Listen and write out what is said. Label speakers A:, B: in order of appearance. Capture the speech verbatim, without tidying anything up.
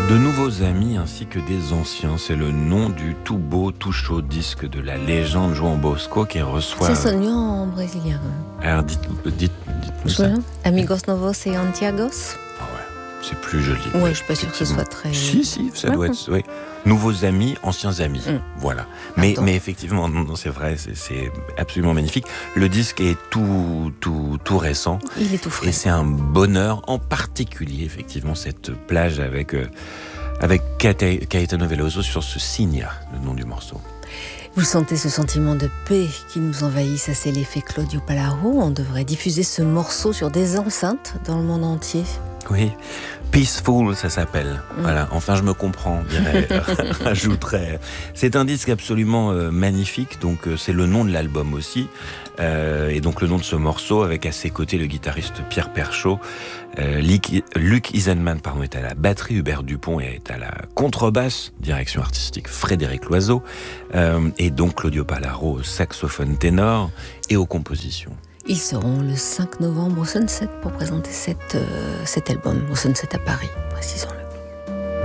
A: De nouveaux amis ainsi que des anciens, c'est le nom du tout beau, tout chaud disque de la légende João Bosco qui reçoit...
B: C'est sonio en brésilien.
A: Alors dites, dites, dites-nous ça.
B: Amigos Novos et Antiagos.
A: Ah ouais, c'est plus joli.
B: Oui, je ne suis pas sûre que ce soit très...
A: Si, si, ça doit être... Oui. Nouveaux amis, anciens amis, mmh. voilà. Mais, mais effectivement, non, c'est vrai, c'est, c'est absolument magnifique. Le disque est tout, tout, tout récent.
B: Il est tout frais.
A: Et c'est un bonheur, en particulier, effectivement, cette plage avec, euh, avec Caetano Veloso sur ce Signa, le nom du morceau.
B: Vous sentez ce sentiment de paix qui nous envahit, ça c'est l'effet Claudio Pallaro. On devrait diffuser ce morceau sur des enceintes dans le monde entier.
A: Oui, Peaceful, ça s'appelle. Mmh. Voilà, enfin je me comprends, dirais, ajouterais. C'est un disque absolument euh, magnifique, donc euh, c'est le nom de l'album aussi, euh, et donc le nom de ce morceau, avec à ses côtés le guitariste Pierre Perchaud, euh, Luc Isenman pardon, est à la batterie, Hubert Dupont est à la contrebasse, direction artistique Frédéric Loiseau, euh, et donc Claudio Pallaro au saxophone ténor et aux compositions.
B: Ils seront le cinq novembre au Sunset pour présenter cette, euh, cet album, au Sunset à Paris, précisons-le.